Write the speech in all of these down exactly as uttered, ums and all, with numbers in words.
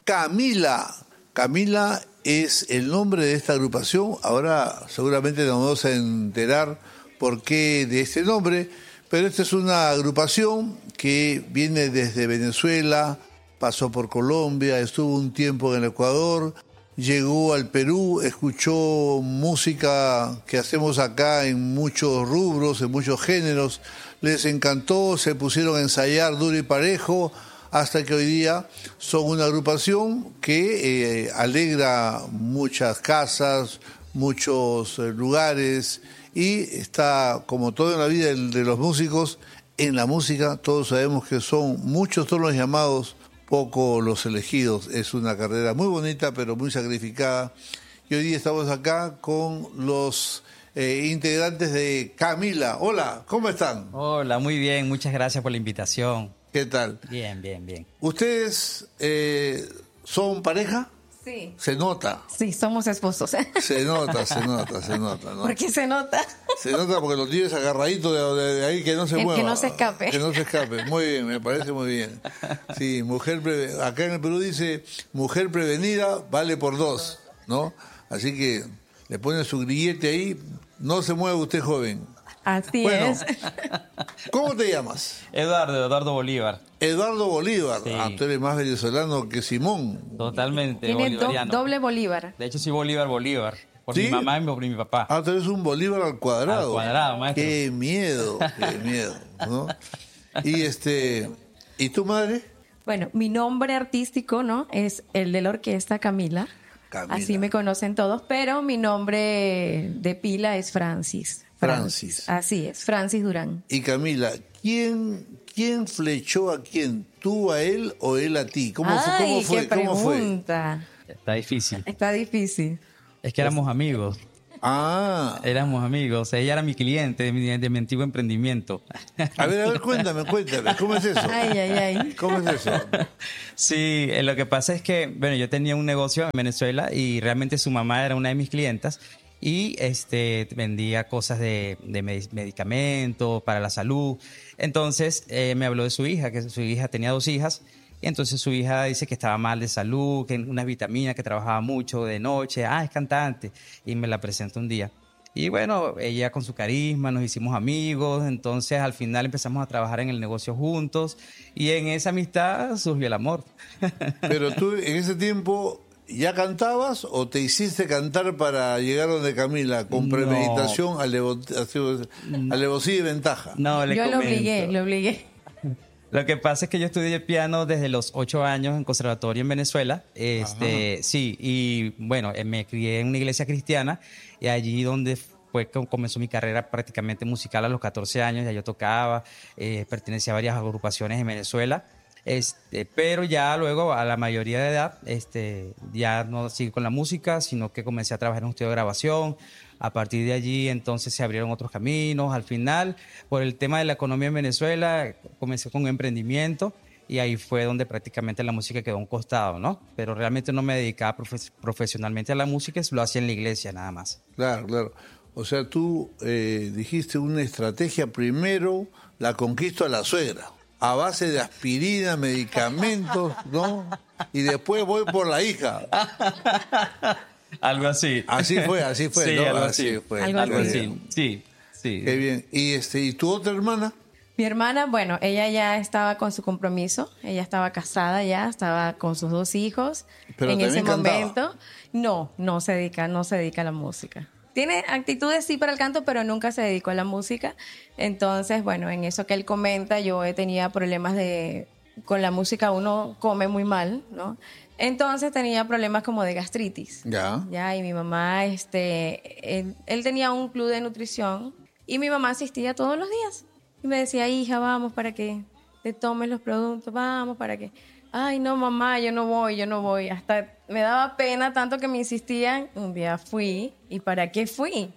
Camila. Camila es el nombre de esta agrupación. Ahora seguramente nos vamos a enterar por qué de este nombre, pero esta es una agrupación que viene desde Venezuela, pasó por Colombia, estuvo un tiempo en el Ecuador, llegó al Perú, escuchó música que hacemos acá en muchos rubros, en muchos géneros, les encantó, se pusieron a ensayar duro y parejo, hasta que hoy día son una agrupación que eh, alegra muchas casas, muchos eh, lugares, y está, como todo en la vida de, de los músicos, en la música todos sabemos que son muchos son los llamados, poco los elegidos. Es una carrera muy bonita, pero muy sacrificada. Y hoy día estamos acá con los eh, integrantes de Camila. Hola, ¿cómo están? Hola, muy bien, muchas gracias por la invitación. ¿Qué tal? Bien, bien, bien. ¿Ustedes eh, son pareja? Sí. Se nota. Sí, somos esposos. Se nota, se nota, se nota, ¿no? ¿Por qué se nota? Se nota porque lo tienes agarradito de, de, de ahí, que no se El mueva. que no se escape. Que no se escape. Muy bien, me parece muy bien. Sí, mujer pre... acá en el Perú dice, mujer prevenida vale por dos, ¿no? Así que le ponen su grillete ahí, no se mueve usted, joven. Así bueno, es. ¿Cómo te llamas? Eduardo, Eduardo Bolívar. Eduardo Bolívar. Sí. Ah, tú eres más venezolano que Simón. Totalmente Tiene do- bolivariano. doble Bolívar. De hecho, soy Bolívar, Bolívar. Por ¿Sí? mi mamá y por mi papá. Ah, tú eres un Bolívar al cuadrado. Al cuadrado, maestro. Qué miedo, qué miedo, ¿no? Y este, ¿y tu madre? Bueno, mi nombre artístico, ¿no? Es el de la orquesta Camila. Camila. Así me conocen todos, pero mi nombre de pila es Francis. Francis. Así es, Francis Durán. Y Camila, ¿quién, quién flechó a quién? ¿Tú a él o él a ti? ¿Cómo, fue- Ay, cómo fue? qué ¿Cómo fue? pregunta. Está difícil. Está difícil. Es que éramos amigos. Ah, Éramos amigos. Ella era mi cliente de mi, de mi antiguo emprendimiento. a ver, a ver, cuéntame, cuéntame, ¿cómo es eso? Ay, ay, ay. ¿Cómo es eso? Sí, eh, lo que pasa es que, bueno, yo tenía un negocio en Venezuela y realmente su mamá era una de mis clientas y este vendía cosas de, de medi- medicamentos para la salud. Entonces eh, me habló de su hija, que su hija tenía dos hijas. Y entonces su hija dice que estaba mal de salud, que unas vitaminas, que trabajaba mucho de noche. Ah, es cantante. Y me la presentó un día. Y bueno, ella con su carisma, nos hicimos amigos. Entonces al final empezamos a trabajar en el negocio juntos. Y en esa amistad surgió el amor. Pero tú en ese tiempo, ¿ya cantabas o te hiciste cantar para llegar donde Camila con No. premeditación, alevo- alevosía y ventaja? No, le Yo lo comento. obligué, lo obligué. Lo que pasa es que yo estudié piano desde los ocho años en conservatorio en Venezuela. Este, sí, y bueno, eh, me crié en una iglesia cristiana y allí donde fue que comenzó mi carrera prácticamente musical a los catorce años. Ya yo tocaba, eh, pertenecía a varias agrupaciones en Venezuela. Este, pero ya luego a la mayoría de edad, este, ya no seguí con la música, sino que comencé a trabajar en un estudio de grabación. A partir de allí, entonces, se abrieron otros caminos. Al final, por el tema de la economía en Venezuela, comencé con un emprendimiento y ahí fue donde prácticamente la música quedó a un costado, ¿no? Pero realmente no me dedicaba profe- profesionalmente a la música, lo hacía en la iglesia nada más. Claro, claro. O sea, tú eh, dijiste una estrategia, primero la conquisto a la suegra, a base de aspirina, medicamentos, ¿no? Y después voy por la hija. Algo así. Así fue, así fue, Sí, ¿no? algo así así. fue. Algo Algo Qué así. bien. así. Sí, sí. Qué bien. ¿Y, este, ¿y tu otra hermana? Mi hermana, bueno, ella ya estaba con su compromiso, ella estaba casada ya, estaba con sus dos hijos. Pero en ese también cantaba. momento, no, no se dedica, no se dedica a la música. Tiene actitudes sí para el canto, pero nunca se dedicó a la música. Entonces, bueno, en eso que él comenta, yo tenía problemas de, con la música uno come muy mal, ¿no? Entonces tenía problemas como de gastritis. Ya. Ya, y mi mamá, este, él, él tenía un club de nutrición y mi mamá asistía todos los días. Y me decía, hija, vamos para que te tomes los productos, vamos para que... Ay, no, mamá, yo no voy, yo no voy. Hasta me daba pena tanto que me insistían. Un día fui, ¿y para qué fui?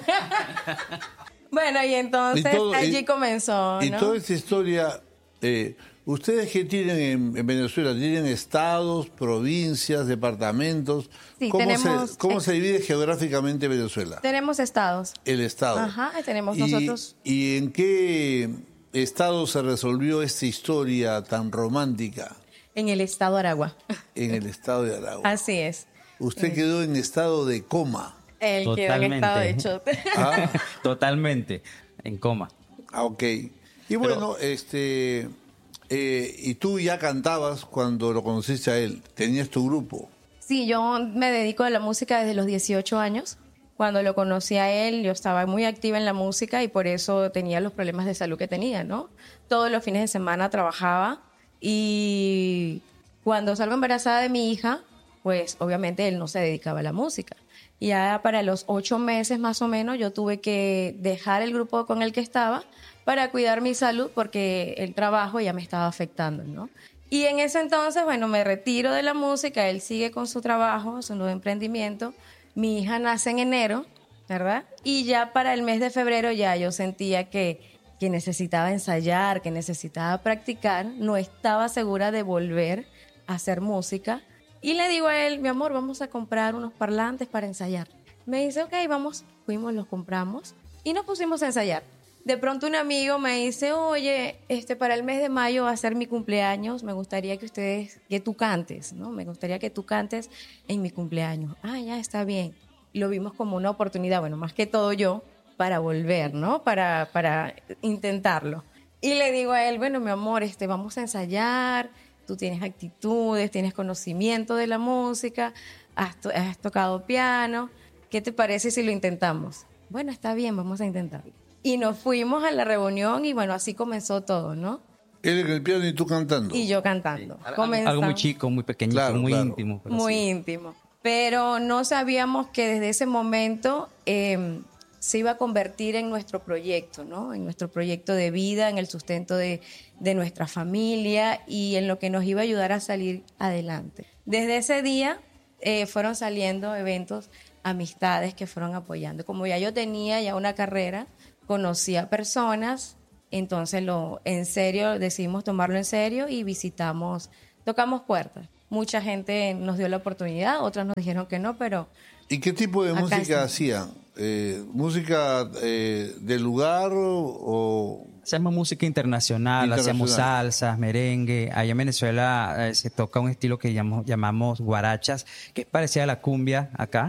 Bueno, y entonces Y todo- allí y- comenzó, Y ¿no? toda esta historia, eh, ¿ustedes qué tienen en, en Venezuela? ¿Tienen estados, provincias, departamentos? Sí, ¿Cómo, tenemos- se, ¿Cómo se divide geográficamente Venezuela? Tenemos estados. El estado. Ajá, tenemos ¿Y, nosotros. ¿Y en qué estado se resolvió esta historia tan romántica? En el estado Aragua. en el estado de Aragua. Así es. Usted quedó en estado de coma. Él quedó en estado de shock. Ah, Totalmente, en coma. ah, ok. Y bueno, este, eh, y tú ya cantabas cuando lo conociste a él. Tenías tu grupo. Sí, yo me dedico a la música desde los dieciocho años. Cuando lo conocí a él, yo estaba muy activa en la música y por eso tenía los problemas de salud que tenía, ¿no? Todos los fines de semana trabajaba y cuando salgo embarazada de mi hija, pues obviamente él no se dedicaba a la música. Y ya para los ocho meses más o menos yo tuve que dejar el grupo con el que estaba para cuidar mi salud porque el trabajo ya me estaba afectando, ¿no? Y en ese entonces, bueno, me retiro de la música, él sigue con su trabajo, su nuevo emprendimiento. Mi hija nace en enero, ¿verdad? Y ya para el mes de febrero ya yo sentía que, que necesitaba ensayar, que necesitaba practicar. No estaba segura de volver a hacer música. Y le digo a él, mi amor, vamos a comprar unos parlantes para ensayar. Me dice, ok, vamos. Fuimos, los compramos y nos pusimos a ensayar. De pronto un amigo me dice, oye, este, para el mes de mayo va a ser mi cumpleaños, me gustaría que ustedes, que tú cantes, ¿no? Me gustaría que tú cantes en mi cumpleaños. Ah, ya, está bien. Lo vimos como una oportunidad, bueno, más que todo yo, para volver, ¿no? Para, para intentarlo. Y le digo a él, bueno, mi amor, este, vamos a ensayar, tú tienes actitudes, tienes conocimiento de la música, has, to- has tocado piano, ¿qué te parece si lo intentamos? Bueno, está bien, vamos a intentarlo. Y nos fuimos a la reunión y bueno, así comenzó todo, ¿no? Él en el piano y tú cantando. Y yo cantando. Algo, Comenzamos- algo muy chico, muy pequeñito, Claro, muy claro. íntimo. pero Muy sí. íntimo. Pero no sabíamos que desde ese momento eh, se iba a convertir en nuestro proyecto, ¿no? En nuestro proyecto de vida, en el sustento de, de nuestra familia y en lo que nos iba a ayudar a salir adelante. Desde ese día eh, fueron saliendo eventos, amistades que fueron apoyando. Como ya yo tenía ya una carrera, conocía personas, entonces lo, en serio, decidimos tomarlo en serio y visitamos, tocamos puertas. Mucha gente nos dio la oportunidad, otras nos dijeron que no, pero ¿Y qué tipo de Acá música sí. hacían? Eh, ¿Música eh, del lugar o...? Hacemos música internacional, hacemos Internacional. salsas, merengue. Allá en Venezuela eh, se toca un estilo que llamamos, llamamos guarachas, que es parecida a la cumbia acá.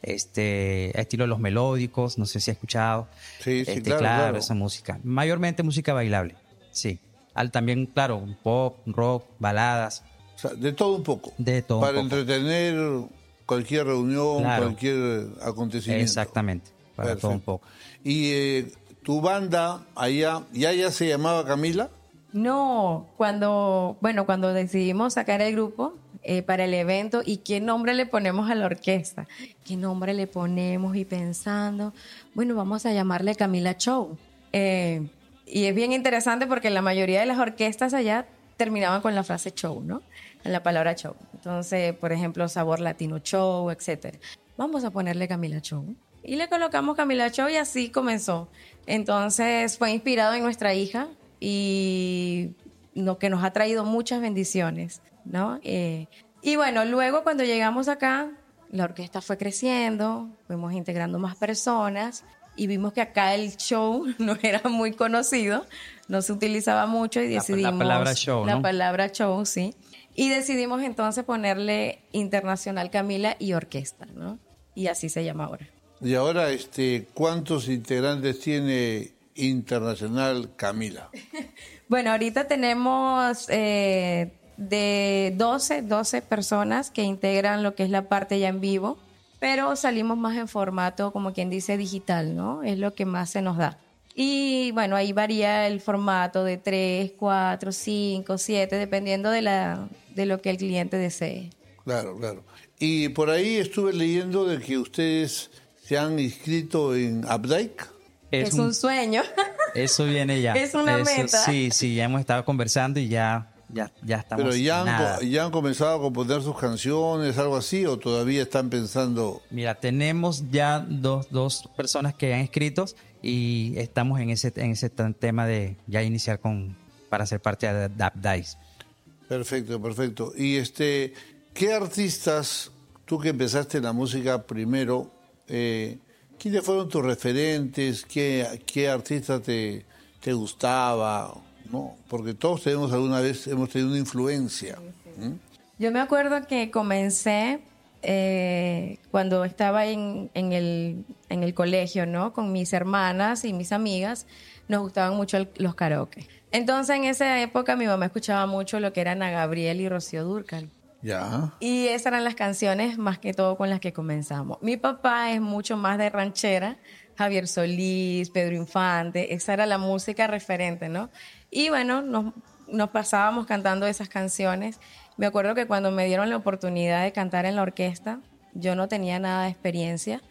Este, estilo de los melódicos, no sé si has escuchado. Sí, sí, Este, claro, claro. esa música. Mayormente música bailable, sí. Al, también, claro, un pop, rock, baladas, O sea, de todo un poco. de todo un Para poco. entretener cualquier reunión, Claro. cualquier acontecimiento. Exactamente, para Perfecto. todo un poco. Y eh, tu banda allá, ¿ya ya se llamaba Camila? no, cuando, bueno, cuando decidimos sacar el grupo eh, para el evento y qué nombre le ponemos a la orquesta, qué nombre le ponemos y pensando, bueno, vamos a llamarle Camila Show. Eh, y es bien interesante porque la mayoría de las orquestas allá terminaban con la frase show, ¿no? En la palabra show. Entonces, por ejemplo, Sabor Latino Show, etcétera. Vamos a ponerle Camila Show. Y le colocamos Camila Show y así comenzó. Entonces, fue inspirado en nuestra hija y lo que nos ha traído muchas bendiciones, ¿no? Eh, y bueno, luego cuando llegamos acá, la orquesta fue creciendo, fuimos integrando más personas y vimos que acá el show no era muy conocido, no se utilizaba mucho y La- la decidimos... palabra show, La ¿no? palabra show, sí. Y decidimos entonces ponerle Internacional Camila y Orquesta, ¿no? Y así se llama ahora. Y ahora, este, ¿cuántos integrantes tiene Internacional Camila? Bueno, ahorita tenemos eh, de doce, doce personas que integran lo que es la parte ya en vivo, pero salimos más en formato, como quien dice, digital, ¿no? Es lo que más se nos da. Y bueno, ahí varía el formato de tres, cuatro, cinco, siete, dependiendo de, la, de lo que el cliente desee. Claro, claro. Y por ahí estuve leyendo de que ustedes se han inscrito en Updike. Es, un, sueño. Eso viene ya. Es una Eso, meta. Sí, sí, ya hemos estado conversando y ya, ya, ya estamos. Pero ya han, nada. co- ya han comenzado a componer sus canciones, algo así, o todavía están pensando. Mira, tenemos ya dos, dos personas que han escrito y estamos en ese, en ese tan- tema de ya iniciar con para ser parte de Updice. Perfecto, perfecto. Y este, ¿qué artistas, tú que empezaste en la música primero, eh, quiénes fueron tus referentes? ¿Qué, qué artista te, te gustaba? ¿No? Porque todos tenemos alguna vez, hemos tenido una influencia. ¿Mm? Yo me acuerdo que comencé eh, cuando estaba en, en, el, en el colegio, ¿no? Con mis hermanas y mis amigas, nos gustaban mucho el- los karaoke. Entonces, en esa época, mi mamá escuchaba mucho lo que eran Ana Gabriel y Rocío Dúrcal. Ya. Y esas eran las canciones más que todo con las que comenzamos. Mi papá es mucho más de ranchera, Javier Solís, Pedro Infante, esa era la música referente, ¿no? Y bueno, nos, nos pasábamos cantando esas canciones. Me acuerdo que cuando me dieron la oportunidad de cantar en la orquesta, yo no tenía nada de experiencia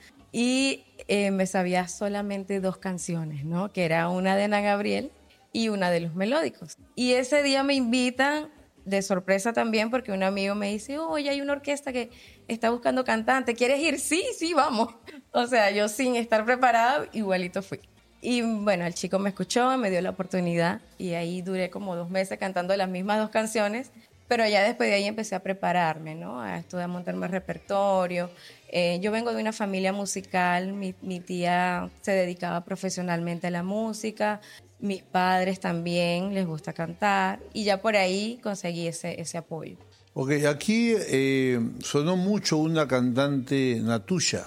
y eh, me sabía solamente dos canciones, ¿no? Que era una de Ana Gabriel y una de Los Melódicos. Y ese día me invitan de sorpresa también porque un amigo me dice, oye, hay una orquesta que está buscando cantante, ¿quieres ir? Sí, sí, vamos. O sea, yo sin estar preparada, igualito fui. Y bueno, el chico me escuchó, me dio la oportunidad y ahí duré como dos meses cantando las mismas dos canciones, pero ya después de ahí empecé a prepararme, ¿no? A estudiar, a montarme repertorio. Eh, yo vengo de una familia musical, mi, mi tía se dedicaba profesionalmente a la música, mis padres también les gusta cantar y ya por ahí conseguí ese, ese apoyo. Ok, aquí eh, sonó mucho una cantante Natuya.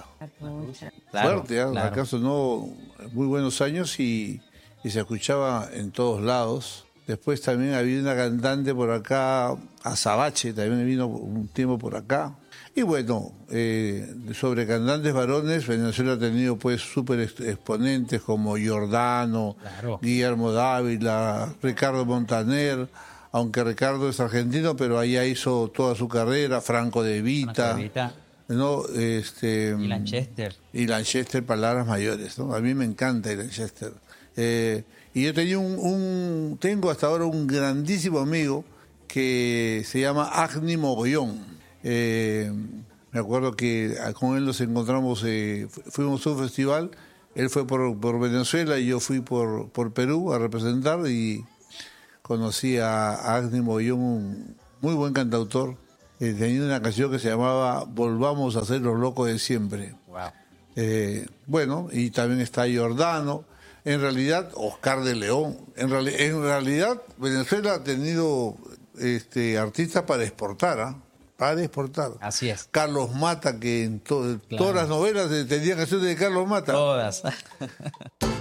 Claro, Fuerte, ¿eh? claro. Acá sonó muy buenos años y, y se escuchaba en todos lados. Después también había una cantante por acá, Azabache, también vino un tiempo por acá. Y bueno, eh, sobre cantantes varones, Venezuela ha tenido pues súper exponentes como Giordano, Claro. Guillermo Dávila, Ricardo Montaner, aunque Ricardo es argentino, pero allá hizo toda su carrera, Franco De Vita, Franco De Vita. ¿no? Este, Y Lanchester. y Lanchester, palabras mayores, ¿no? A mí me encanta Lanchester. Eh, y yo tenía un, un, tengo hasta ahora un grandísimo amigo que se llama Agni Mogollón. Eh, me acuerdo que con él nos encontramos, eh, fuimos a un festival, él fue por, por Venezuela y yo fui por, por Perú a representar y conocí a Agni Mogollón, un muy buen cantautor. Eh, tenía una canción que se llamaba Volvamos a ser los locos de siempre. Wow. Eh, bueno, y también está Giordano. En realidad, Oscar de León. En, reali- en realidad, Venezuela ha tenido este, artistas para exportar, ¿ah? Para exportar. Así es. Carlos Mata, que en to- Claro. todas las novelas eh, tenía canciones de Carlos Mata. Todas.